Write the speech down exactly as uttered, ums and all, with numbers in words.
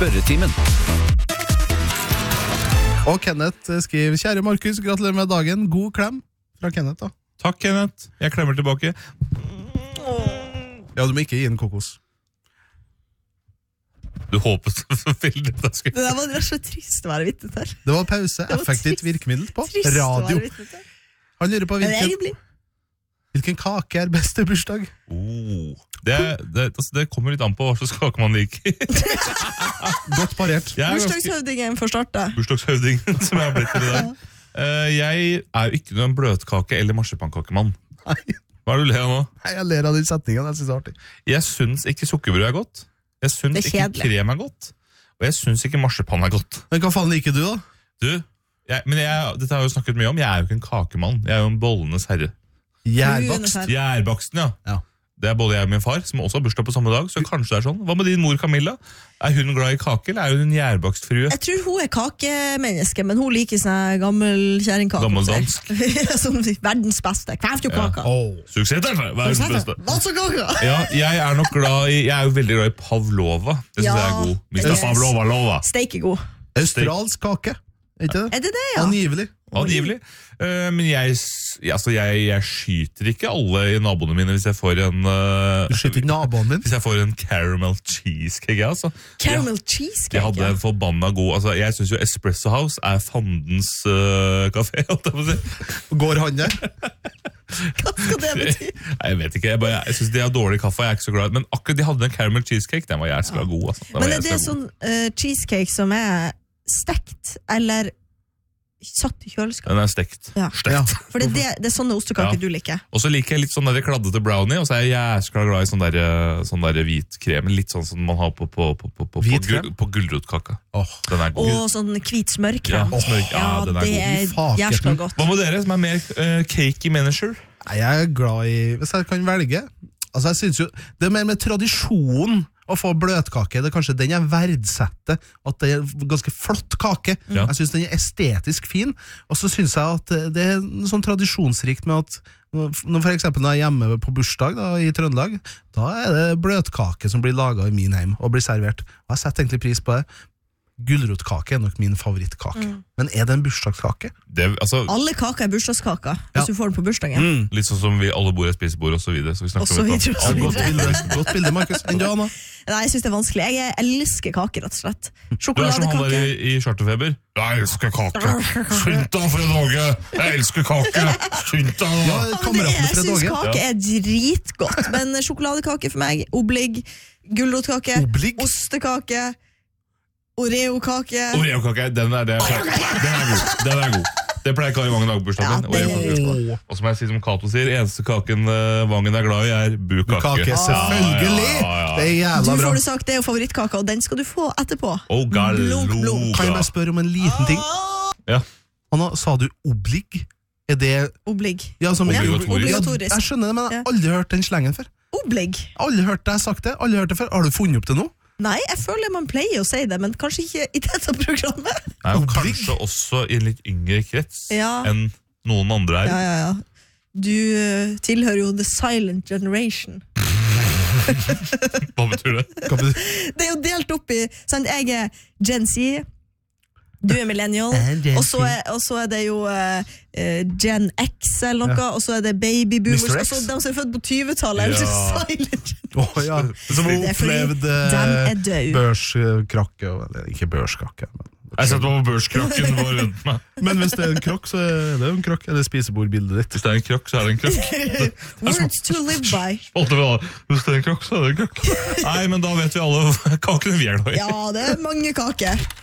Spørretimen. Og Kenneth skriver, kjære Markus, gratulerer med dagen. God klem fra Kenneth da. Takk, Kenneth. Jeg klemmer tilbake. Ja, du må ikke gi en kokos. Du håpet veldig at jeg skulle... Det der var rett og slett trist å være vitne til. Det var pause, var effektivt trist. virkemiddel på Trist å radio. være vitne til. Han lurer på Men hvilken, egentlig... hvilken kake er best til bursdag. Oh. Det, det, altså, det kommer litt an på hva slags kake man liker. Godt parert. Jeg er ganske Bursdagshøvdingen får starte. bursdagshøvdingen som jeg har blitt til i dag. Uh, jeg er jo ikke noen bløtkake- eller marsipankakemann. Nei, Hva er det du ler av nå? jeg ler av den setningen, jeg synes det er artig. Jeg syns ikke sukkerbrød er godt. Jeg syns Det er ikke kjedelig. krem er godt. Og jeg syns ikke marsipan er godt. Men hva faen liker du da? Du, jeg, men jeg, dette har jeg jo snakket mye om. Jeg er jo ikke en kakemann. Jeg er jo en bollenes herre. Gjærbakst. Gjærbaksten, ja. Ja. Det er både jeg og min far, som også har bursdag på samme dag. Så kanskje det er sånn. Hva med din mor Camilla? Er hun glad i kake, eller er hun en gjærbakstfrue? Jeg tror hun er kakemenneske, men hun liker sånn gammel kjæringkake. Gammeldansk. Som verdens beste. Kvæftjokaka. Åh. Suksess der, verdens beste. Masse kaker! Ja, jeg er nok glad i, jeg er jo veldig glad i pavlova. Det synes Ja, jeg er god. den mister er- Pavlova, lova. Steik er god. Australsk kake, er ikke det? Er det det, ja? Angivelig. Angivelig. Uh, men jeg, s- ja, altså, jeg, jeg skyter ikke alle i naboene mine hvis jeg får en uh, Du skyter ikke naboen min. Hvis jeg får en caramel cheesecake, ja, altså. Caramel Jeg cheesecake. hadde en forbanna god altså, Jeg synes jo Espresso House er fandens uh, kafé, holdt jeg på å si. Går han der? Hva skal det bety? Nei, jeg vet ikke, jeg, bare, jeg synes de har dårlig kaffe. Jeg er ikke så glad. Men akkurat de hadde en caramel cheesecake. Den var jæskla god. Altså. Den var Men er det jæskla god. sånn uh, cheesecake som er stekt, eller satt i kjøleskap? Den er stekt. Ja. Stekt. Ja. For det er, det, det er sånne ostekaker Ja. du liker. Og så liker jeg litt sånn der kladdete brownie, og så er jeg jæskla glad i sånn der, sånn der hvit krem. Litt sånn som man har på, på, på, på, på, Hvit på, krem? gul, på gulrotkaka. Åh. Den er god. Og sånn hvit smørkrem. Ja, smør- ja, den er det god. er Faken. jæskla godt. Hva med dere som er mer uh, cakey manager? Nei, jeg er glad i, hvis jeg kan velge. Altså, jeg synes jo, det er mer med tradisjonen å få bløtkake. Det er kanskje den jeg verdsetter, at det er en ganske flott kake. Ja. Jeg synes den er estetisk fin, og så synes jeg at det er noe sånn tradisjonsrikt med at når for eksempel når jeg er hjemme på bursdag da, i Trøndelag, da er det bløtkake som blir laget i min heim og blir servert. Og jeg setter egentlig pris på det. Gulrotkake er nok min favorittkake. Mm. Men er det en bursdagskake? Det, altså, Alle kaker er bursdagskaker, Ja. hvis du får den på bursdagen. Mm. litt sånn som vi alle bor i et spisebord, og så videre. Så vi snakker Og så om et videre, og så annet. Godt bilde, godt bilde Markus. Enn du, Anna? Nei, jeg synes det er vanskelig. Jeg elsker kaker, rett og slett. Du er som han der Sjokoladekake. i, i charterfeber. Jeg elsker kake. Skynd deg for en Åge. Jeg elsker kake. Skynd deg. Ja, Ja, men det, kameraten jeg Fred synes Åge. kake er dritgodt. Men sjokoladekake for meg, oblig, gulrotkake, Oblig? ostekake, Oreo-kake. Oreo-kake, den er, det er, den er god. Den er god. Det pleier Kari Vangen å lage på bursdagen. Ja, det Oreo-kake. er litt Og som jeg sier som Kato sier, eneste kaken uh, Vangen er glad i er bukake. Kake, selvfølgelig! Ja, ja, ja. Det er Du jævla bra. får det sagt, det er jo favorittkaka, og den skal du få etterpå. Oh, gallo. Blunk, blunk. Kan jeg bare spørre om en liten ting? Ja. Anna, sa du oblig? Er det... Oblig. Ja, som Ja, Obligatorisk. obligatorisk. Ja, jeg skjønner det, men jeg Ja. har aldri hørt den slengen før. Oblig. Jeg har aldri hørt deg sagt det, aldri hørt det før. Har du funnet opp det nå? Nei, jeg føler man pleier å si det, men kanskje ikke i dette programmet. Nei, og Oblig. kanskje også i en litt yngre krets Ja. enn noen andre er. Ja, ja, ja. Du eh, tilhører jo the silent generation. Hva betyr det? Hva betyr- Det er jo delt opp i, sant, jeg er Gen Z, du er millennial, Jeg er Gen og så er, og så er det jo eh, eh, Gen X eller noe, og så er det baby boomers, mister og X? så de som er født på tjuetallet, eller Ja. så silent generation. Å ja, som har Det er fordi opplevd dem eh, er døde. børskrakke, og- eller ikke børskrakke, men... Jeg setter meg på børskrakken og rundt meg. Men hvis det er en krokk, så er det jo en krokk, eller spisebordbildet ditt. Hvis det er en krokk, så er det en krokk. Words to live by. Alt det vi har. Hvis det er en krokk, så er det en krokk. Nei, men da vet vi alle kakene vi er glad i. Ja, det er mange kaker.